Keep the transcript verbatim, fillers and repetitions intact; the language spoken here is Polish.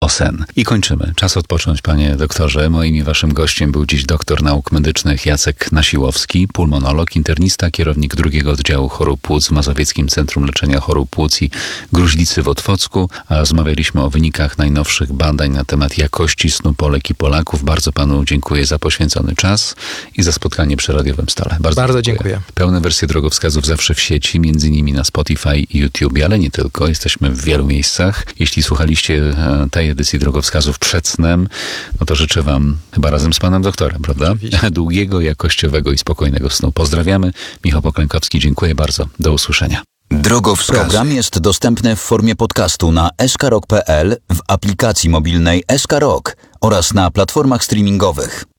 o sen. I kończymy. Czas odpocząć, panie doktorze. Moim i waszym gościem był dziś doktor nauk medycznych Jacek Nasiłowski, pulmonolog, internista, kierownik drugiego oddziału chorób płuc w Mazowieckim Centrum Leczenia Chorób Płuc i Gruźlicy w Otwocku. A rozmawialiśmy o wynikach najnowszych badań na temat jakości snu Polek i Polaków. Bardzo panu dziękuję za poświęcony czas i za spotkanie przy radiowym stole. Bardzo, Bardzo dziękuję. dziękuję. Pełne wersje drogowskazów zawsze w sieci, między innymi na Spotify i YouTube, ale nie tylko. Jesteśmy w wielu miejscach. Jeśli słuchaliście tej edycji drogowskazów przed snem, no to życzę wam chyba razem z panem doktorem, prawda? Oczywiście. Długiego, jakościowego i spokojnego snu. Pozdrawiamy. Michał Poklękowski, dziękuję bardzo. Do usłyszenia. Drogowskaz. Program jest dostępny w formie podcastu na s k rock kropka p l, w aplikacji mobilnej S K Rock oraz na platformach streamingowych.